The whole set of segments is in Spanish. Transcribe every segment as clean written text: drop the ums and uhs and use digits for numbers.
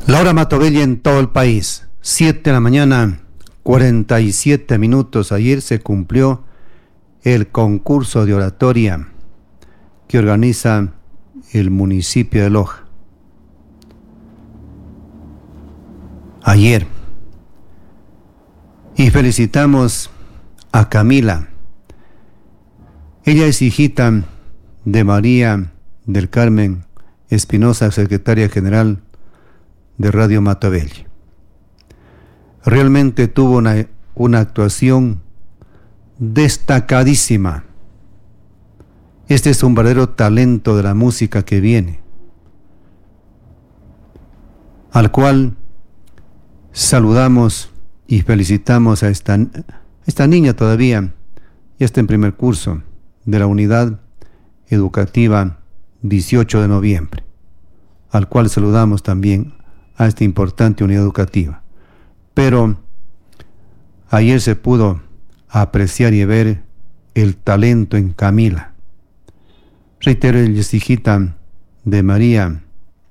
Laura Matobelli en todo el país. 7 de la mañana, 47 minutos. Ayer se cumplió el concurso de oratoria que organiza el municipio de Loja. Ayer. Y felicitamos a Camila. Ella es hijita de María del Carmen Espinosa, secretaria general de Radio Matobelli. Realmente tuvo una actuación destacadísima. Este es un verdadero talento de la música que viene, al cual saludamos y felicitamos a esta niña todavía, ya está en primer curso de la unidad educativa 18 de noviembre, al cual saludamos también a esta importante unidad educativa. Pero ayer se pudo apreciar y ver el talento en Camila. Reitero, ella es hijita de María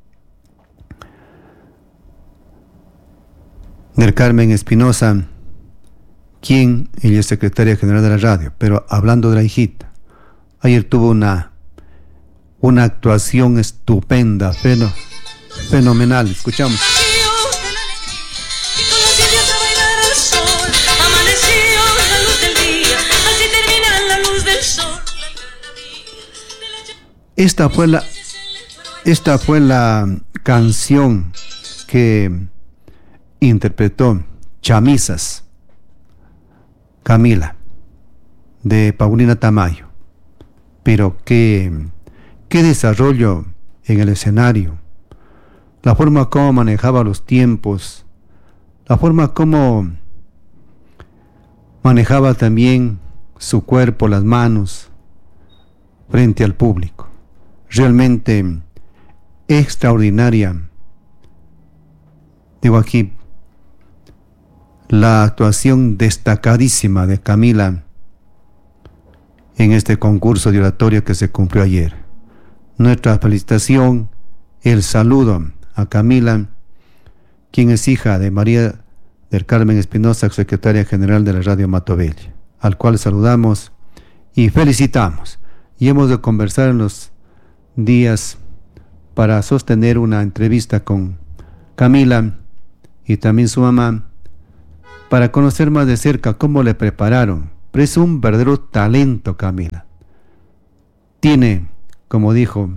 del Carmen Espinosa, quien ella es secretaria general de la radio. Pero hablando de la hijita, ayer tuvo una actuación estupenda, fenomenal. Escuchamos. Esta fue la canción que interpretó Chamisas, Camila, de Paulina Tamayo. Pero qué desarrollo en el escenario, la forma como manejaba los tiempos, la forma como manejaba también su cuerpo, las manos, frente al público. Realmente extraordinaria. Digo aquí, la actuación destacadísima de Camila en este concurso de oratoria que se cumplió ayer. Nuestra felicitación, el saludo a Camila, quien es hija de María del Carmen Espinosa, secretaria general de la Radio Matobelli, al cual saludamos y felicitamos. Y hemos de conversar en los días para sostener una entrevista con Camila y también su mamá, para conocer más de cerca cómo le prepararon. Pero es un verdadero talento, Camila. Tiene, como dijo,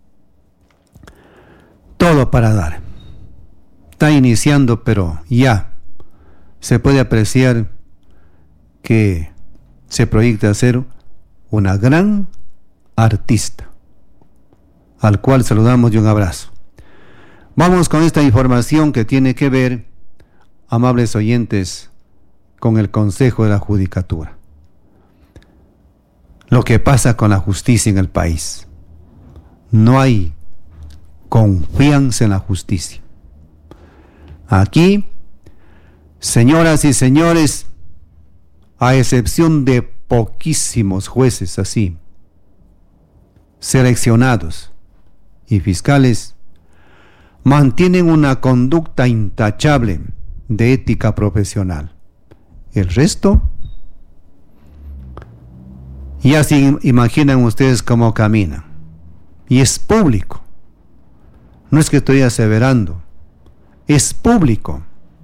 todo para dar. Está iniciando, pero ya se puede apreciar que se proyecta a ser una gran artista, al cual saludamos y un abrazo. Vamos con esta información que tiene que ver, amables oyentes, con el Consejo de la Judicatura. Lo que pasa con la justicia en el país. No hay confianza en la justicia. Aquí, señoras y señores, a excepción de poquísimos jueces así, seleccionados, y fiscales, mantienen una conducta intachable de ética profesional. El resto, ya se imaginan ustedes cómo caminan. Y es público. No es que estoy aseverando, es público.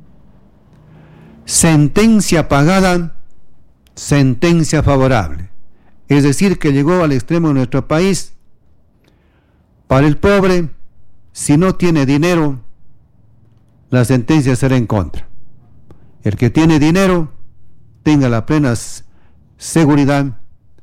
Sentencia pagada, sentencia favorable. Es decir, que llegó al extremo de nuestro país. Para el pobre, si no tiene dinero, la sentencia será en contra. El que tiene dinero, tenga la plena seguridad,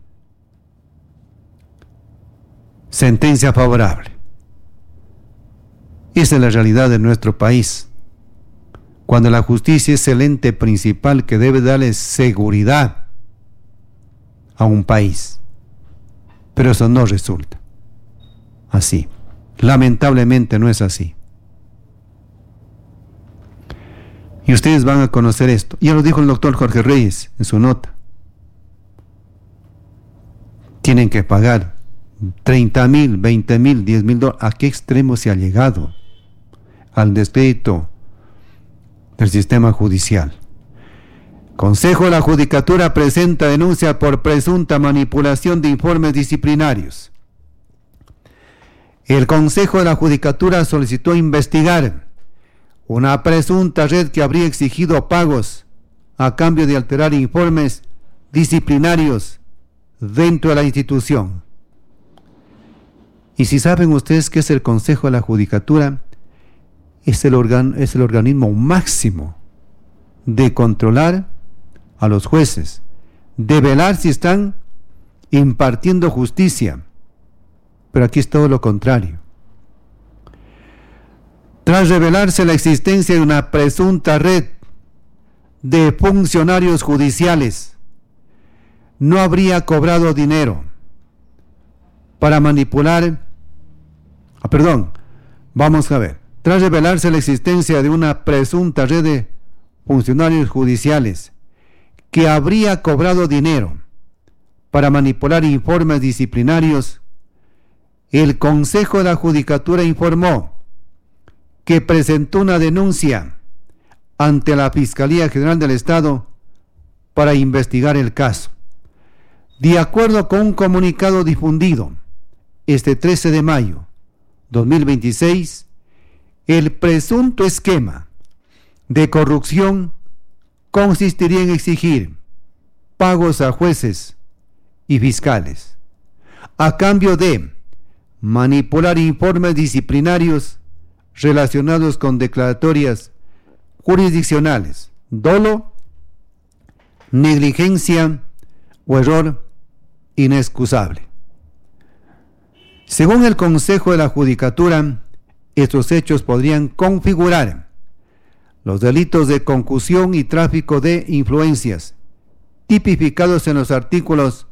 sentencia favorable. Esa es la realidad de nuestro país. Cuando la justicia es el ente principal que debe darle seguridad a un país. Pero eso no resulta así. Lamentablemente no es así. Y ustedes van a conocer esto. Ya lo dijo el doctor Jorge Reyes en su nota. Tienen que pagar 30,000, 20,000, 10,000 dólares. ¿A qué extremo se ha llegado? al descrédito del sistema judicial. Consejo de la Judicatura presenta denuncia por presunta manipulación de informes disciplinarios. El Consejo de la Judicatura solicitó investigar una presunta red que habría exigido pagos a cambio de alterar informes disciplinarios dentro de la institución. Y si saben ustedes qué es el Consejo de la Judicatura, es el organismo máximo de controlar a los jueces, de velar si están impartiendo justicia. Pero aquí es todo lo contrario. Tras revelarse la existencia de una presunta red de funcionarios judiciales, no habría cobrado dinero para manipular. Tras revelarse la existencia de una presunta red de funcionarios judiciales que habría cobrado dinero para manipular informes disciplinarios, el Consejo de la Judicatura informó que presentó una denuncia ante la Fiscalía General del Estado para investigar el caso. De acuerdo con un comunicado difundido este 13 de mayo 2026, el presunto esquema de corrupción consistiría en exigir pagos a jueces y fiscales a cambio de manipular informes disciplinarios relacionados con declaratorias jurisdiccionales, dolo, negligencia o error inexcusable. Según el Consejo de la Judicatura, estos hechos podrían configurar los delitos de concusión y tráfico de influencias, tipificados en los artículos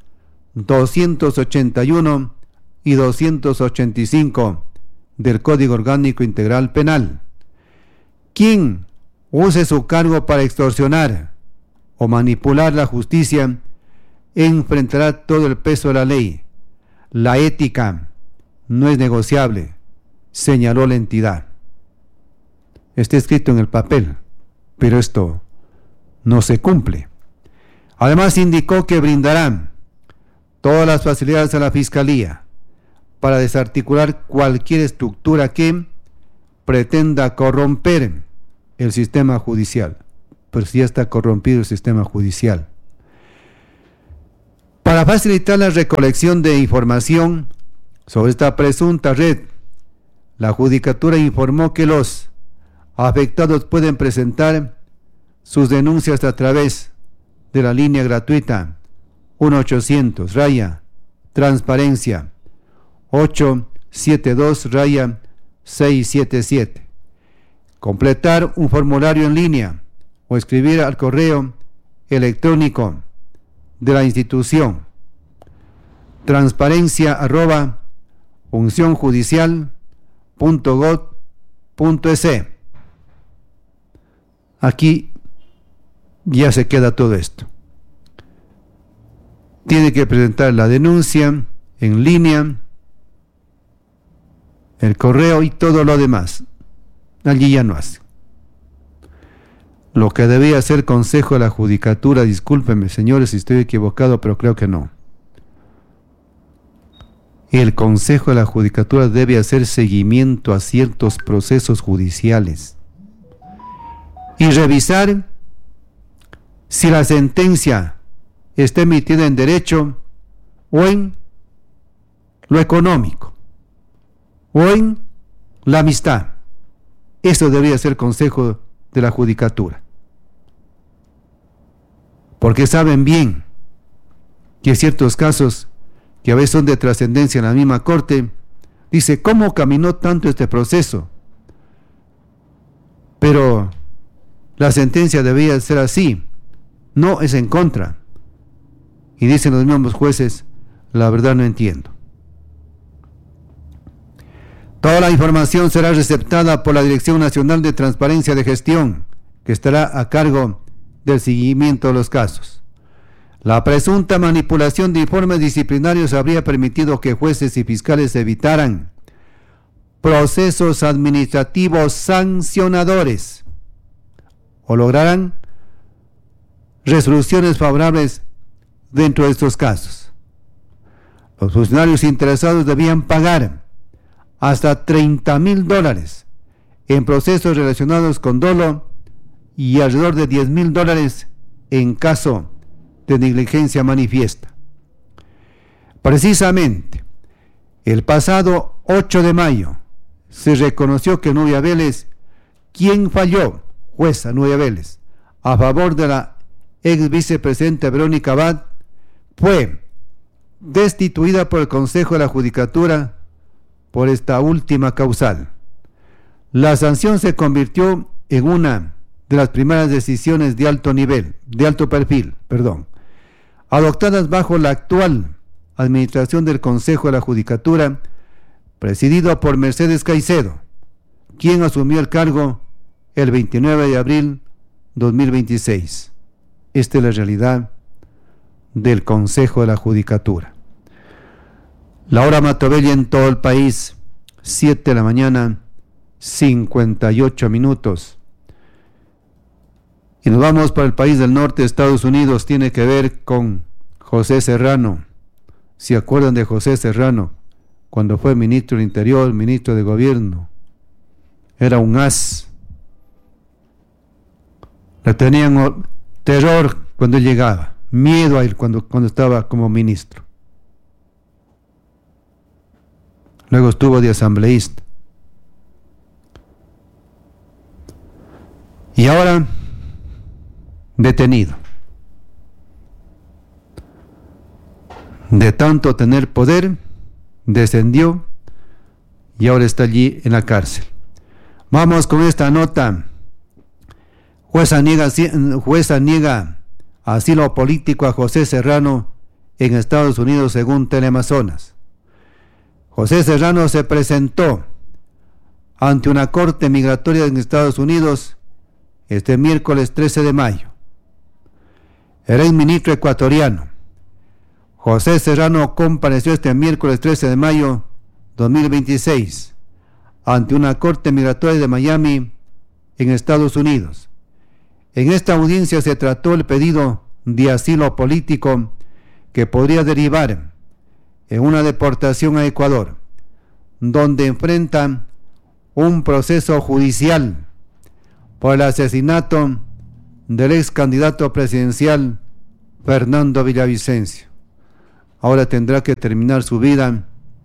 281 y 285 del Código Orgánico Integral Penal. Quien use su cargo para extorsionar o manipular la justicia enfrentará todo el peso de la ley. La ética no es negociable, señaló la entidad. Está escrito en el papel, pero esto no se cumple. Además, indicó que brindarán todas las facilidades a la Fiscalía para desarticular cualquier estructura que pretenda corromper el sistema judicial. Pero si ya está corrompido el sistema judicial. Para facilitar la recolección de información sobre esta presunta red, la Judicatura informó que los afectados pueden presentar sus denuncias a través de la línea gratuita 1-800-transparencia 872-677. Completar un formulario en línea o escribir al correo electrónico de la institución transparencia@funcionjudicial.gov.es. Aquí ya se queda todo esto. Tiene que presentar la denuncia en línea, el correo y todo lo demás. Allí ya no hace. Lo que debía hacer el Consejo de la Judicatura, discúlpenme señores si estoy equivocado, pero creo que no. El Consejo de la Judicatura debe hacer seguimiento a ciertos procesos judiciales y revisar si la sentencia está emitida en derecho o en lo económico o en la amistad. Eso debería ser el Consejo de la Judicatura, porque saben bien que ciertos casos que a veces son de trascendencia en la misma corte, dice, ¿cómo caminó tanto este proceso? Pero la sentencia debía ser así, no es en contra. Y dicen los mismos jueces, la verdad no entiendo. Toda la información será receptada por la Dirección Nacional de Transparencia de Gestión, que estará a cargo del seguimiento de los casos. La presunta manipulación de informes disciplinarios habría permitido que jueces y fiscales evitaran procesos administrativos sancionadores o lograrán resoluciones favorables dentro de estos casos. Los funcionarios interesados debían pagar hasta $30,000 en procesos relacionados con dolo y alrededor de $10,000 en caso de negligencia manifiesta. Precisamente, el pasado 8 de mayo se reconoció que Nubia Vélez, quien falló, jueza Nubia Vélez, a favor de la ex vicepresidenta Verónica Abad, fue destituida por el Consejo de la Judicatura por esta última causal. La sanción se convirtió en una de las primeras decisiones de alto perfil, adoptadas bajo la actual administración del Consejo de la Judicatura, presidido por Mercedes Caicedo, quien asumió el cargo el 29 de abril 2026. Esta es la realidad del Consejo de la Judicatura. La hora Matobella en todo el país, 7 de la mañana, 58 minutos. Y nos vamos para el país del norte, Estados Unidos. Tiene que ver con José Serrano. ¿Se acuerdan de José Serrano? Cuando fue ministro del Interior, ministro de Gobierno. Era un as. Le tenían terror cuando él llegaba, miedo a él cuando estaba como ministro. Luego estuvo de asambleísta. Y ahora, detenido. De tanto tener poder, descendió y ahora está allí en la cárcel. Vamos con esta nota. Jueza niega asilo político a José Serrano en Estados Unidos, según Teleamazonas. José Serrano se presentó ante una corte migratoria en Estados Unidos este miércoles 13 de mayo. El exministro ecuatoriano José Serrano compareció este miércoles 13 de mayo 2026 ante una corte migratoria de Miami en Estados Unidos. En esta audiencia se trató el pedido de asilo político que podría derivar en una deportación a Ecuador, donde enfrenta un proceso judicial por el asesinato del ex candidato presidencial Fernando Villavicencio. Ahora tendrá que terminar su vida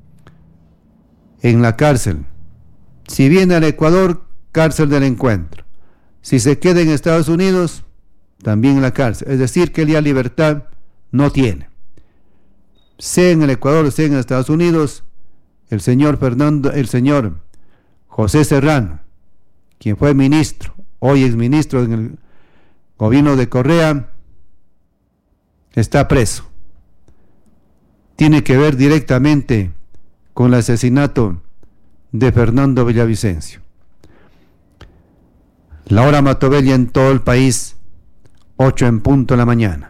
en la cárcel. Si viene al Ecuador, cárcel del encuentro. Si se queda en Estados Unidos, también en la cárcel. Es decir, que él ya libertad no tiene. Sea en el Ecuador, sea en Estados Unidos, el señor José Serrano, quien fue ministro, hoy exministro en el gobierno de Correa, está preso. Tiene que ver directamente con el asesinato de Fernando Villavicencio. La hora Matobella en todo el país, 8 en punto de la mañana.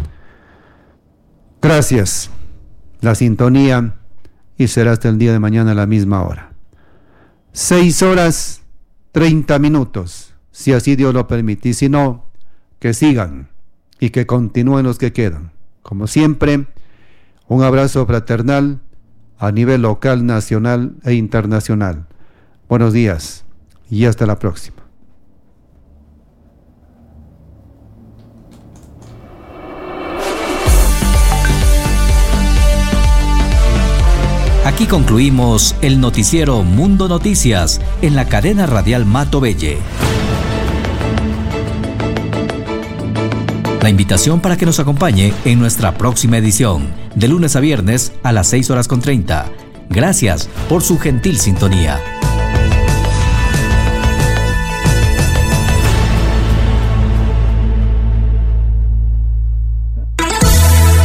Gracias, la sintonía, y será hasta el día de mañana a la misma hora. 6:30, si así Dios lo permite, y si no, que sigan y que continúen los que quedan. Como siempre, un abrazo fraternal a nivel local, nacional e internacional. Buenos días y hasta la próxima. Aquí concluimos el noticiero Mundo Noticias en la cadena radial Matobelle. La invitación para que nos acompañe en nuestra próxima edición, de lunes a viernes a las 6:30. Gracias por su gentil sintonía.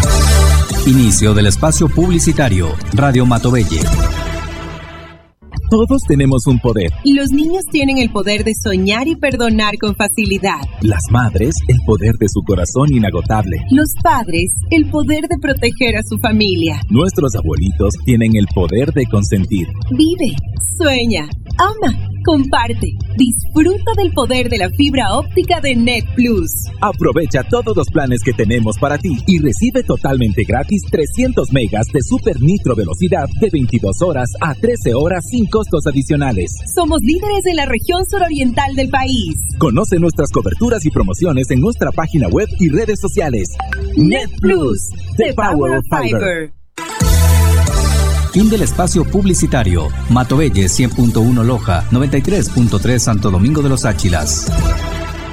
Inicio del espacio publicitario, Radio Matobelle. Todos tenemos un poder. Los niños tienen el poder de soñar y perdonar con facilidad. Las madres, el poder de su corazón inagotable. Los padres, el poder de proteger a su familia. Nuestros abuelitos tienen el poder de consentir. Vive, sueña, ama, comparte. Disfruta del poder de la fibra óptica de Net Plus. Aprovecha todos los planes que tenemos para ti y recibe totalmente gratis 300 megas de super nitro velocidad de 22 horas a 13 horas sin costos adicionales. Somos líderes en la región suroriental del país. Conoce nuestras coberturas y promociones en nuestra página web y redes sociales. Net Plus, the power of fiber. Fin del espacio publicitario. Matobelle 100.1 Loja, 93.3 Santo Domingo de los Áchilas.